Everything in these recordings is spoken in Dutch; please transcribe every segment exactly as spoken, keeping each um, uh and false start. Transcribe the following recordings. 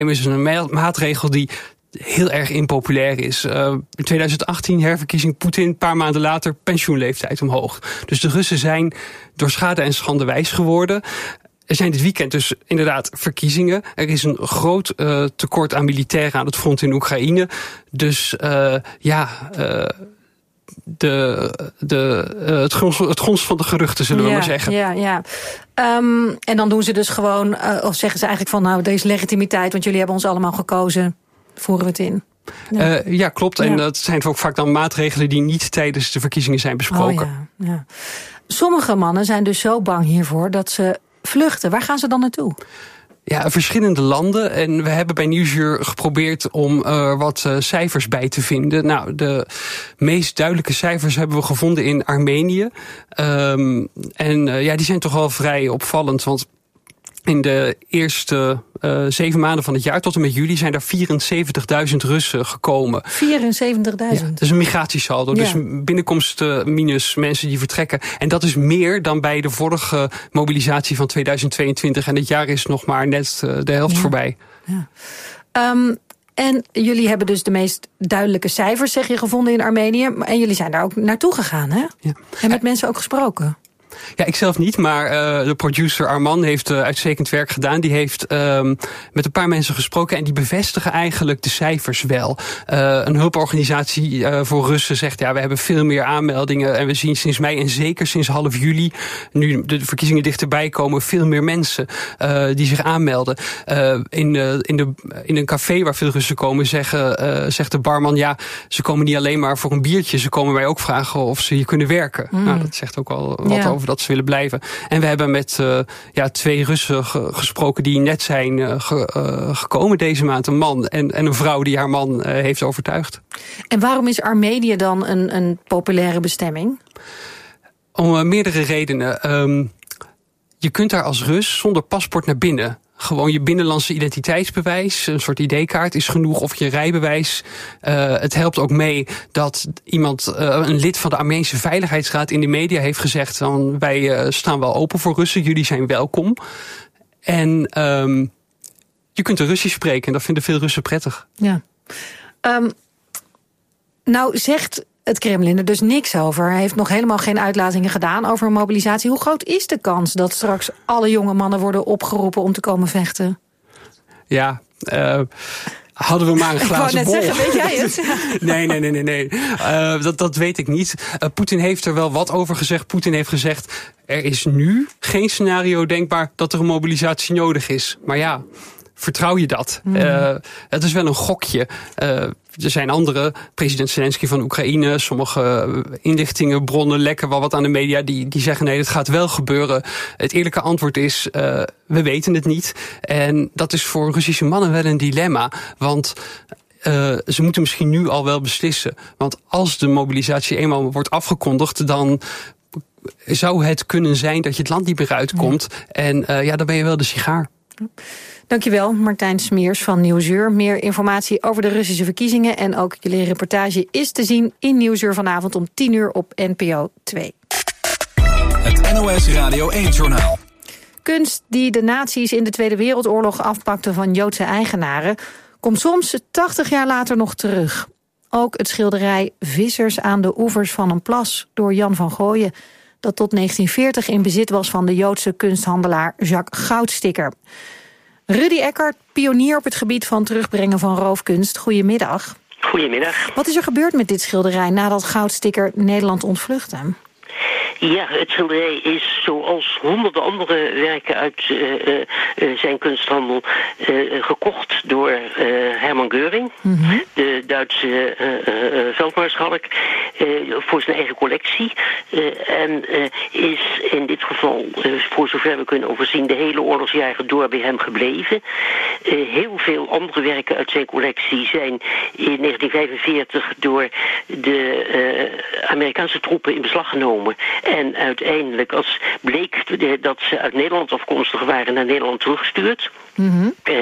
is een ma- maatregel die heel erg impopulair is. Uh, in twintig achttien herverkiezing Poetin, een paar maanden later pensioenleeftijd omhoog. Dus de Russen zijn door schade en schande wijs geworden. Er zijn dit weekend dus inderdaad verkiezingen. Er is een groot uh, tekort aan militairen aan het front in Oekraïne. Dus uh, ja... Uh, De, de, uh, het, grons, het grons van de geruchten, zullen we ja, maar zeggen. Ja, ja. Um, en dan doen ze dus gewoon, uh, of zeggen ze eigenlijk van, nou, deze legitimiteit, want jullie hebben ons allemaal gekozen, voeren we het in. Ja, uh, ja klopt. En ja. dat zijn ook vaak dan maatregelen die niet tijdens de verkiezingen zijn besproken. Oh, ja, ja. Sommige mannen zijn dus zo bang hiervoor dat ze vluchten. Waar gaan ze dan naartoe? Ja, verschillende landen. En we hebben bij Nieuwsuur geprobeerd om er wat uh, cijfers bij te vinden. Nou, de meest duidelijke cijfers hebben we gevonden in Armenië. Um, en uh, ja, die zijn toch wel vrij opvallend. Want in de eerste uh, zeven maanden van het jaar tot en met juli zijn er vierenzeventigduizend Russen gekomen. vierenzeventigduizend? Ja, dat is een migratiesaldo. Ja. Dus binnenkomsten minus mensen die vertrekken. En dat is meer dan bij de vorige mobilisatie van tweeduizend tweeëntwintig. En dit jaar is nog maar net uh, de helft ja. voorbij. Ja. Um, en jullie hebben dus de meest duidelijke cijfers, zeg je, gevonden in Armenië. En jullie zijn daar ook naartoe gegaan, hè? Ja. En met mensen ook gesproken. Ja, ik zelf niet, maar uh, de producer Arman heeft uh, uitstekend werk gedaan. Die heeft um, met een paar mensen gesproken en die bevestigen eigenlijk de cijfers wel. Uh, een hulporganisatie uh, voor Russen zegt, ja, we hebben veel meer aanmeldingen en we zien sinds mei en zeker sinds half juli, nu de verkiezingen dichterbij komen, veel meer mensen uh, die zich aanmelden. Uh, in, uh, in, de, in een café waar veel Russen komen zeggen, uh, zegt de barman, ja, ze komen niet alleen maar voor een biertje, ze komen mij ook vragen of ze hier kunnen werken. Mm. Nou, dat zegt ook al wat ja. over dat ze willen blijven. En we hebben met uh, ja, twee Russen ge- gesproken die net zijn uh, ge- uh, gekomen deze maand. Een man en, en een vrouw die haar man uh, heeft overtuigd. En waarom is Armenië dan een, een populaire bestemming? Om uh, meerdere redenen. Um, je kunt daar als Rus zonder paspoort naar binnen. Gewoon je binnenlandse identiteitsbewijs, een soort I D-kaart is genoeg, of je rijbewijs. Uh, het helpt ook mee dat iemand, uh, een lid van de Armeense Veiligheidsraad in de media heeft gezegd, dan, wij uh, staan wel open voor Russen, jullie zijn welkom. En um, je kunt er Russisch spreken en dat vinden veel Russen prettig. Ja. Um, nou zegt het Kremlin er dus niks over. Hij heeft nog helemaal geen uitlatingen gedaan over een mobilisatie. Hoe groot is de kans dat straks alle jonge mannen worden opgeroepen om te komen vechten? Ja, uh, hadden we maar een glazen ik bol. Net zeggen, weet jij het? nee, nee, nee, nee. nee. Uh, dat, dat weet ik niet. Uh, Poetin heeft er wel wat over gezegd. Poetin heeft gezegd, er is nu geen scenario denkbaar dat er een mobilisatie nodig is. Maar ja, vertrouw je dat? Mm. Uh, het is wel een gokje. Uh, er zijn andere, president Zelensky van Oekraïne, sommige inlichtingen, bronnen lekken wel wat aan de media, die, die zeggen nee, dat gaat wel gebeuren. Het eerlijke antwoord is, uh, we weten het niet. En dat is voor Russische mannen wel een dilemma. Want Uh, ze moeten misschien nu al wel beslissen. Want als de mobilisatie eenmaal wordt afgekondigd, dan zou het kunnen zijn dat je het land niet meer uitkomt. Ja. En uh, ja, dan ben je wel de sigaar. Dankjewel, Martijn Smeers van Nieuwsuur. Meer informatie over de Russische verkiezingen en ook jullie reportage is te zien in Nieuwsuur vanavond om tien uur op N P O twee. Het N O S Radio één-journaal. Kunst die de nazi's in de Tweede Wereldoorlog afpakten van Joodse eigenaren komt soms tachtig jaar later nog terug. Ook het schilderij Vissers aan de oevers van een plas door Jan van Gooien, dat tot negentien veertig in bezit was van de Joodse kunsthandelaar Jacques Goudsticker. Rudy Eckert, pionier op het gebied van terugbrengen van roofkunst. Goedemiddag. Goedemiddag. Wat is er gebeurd met dit schilderij nadat Goudsticker Nederland ontvluchtte? Ja, het schilderij is zoals honderden andere werken uit uh, uh, zijn kunsthandel uh, gekocht door uh, Hermann Göring, mm-hmm. de Duitse uh, uh, veldmaarschalk, uh, voor zijn eigen collectie. Uh, en uh, is in dit geval, uh, voor zover we kunnen overzien, de hele oorlogsjaren door bij hem gebleven. Uh, heel veel andere werken uit zijn collectie zijn in negentien vijfenveertig door de uh, Amerikaanse troepen in beslag genomen. En uiteindelijk, als bleek dat ze uit Nederland afkomstig waren, naar Nederland teruggestuurd. Mm-hmm. Uh,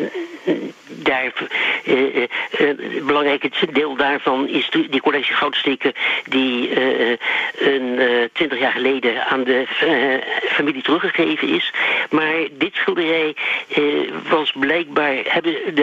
daar, uh, uh, uh, belangrijke deel daarvan is de, die collectie Goudsticker die uh, een twintig uh, jaar geleden aan de uh, familie teruggegeven is. Maar dit schilderij uh, was blijkbaar, hebben de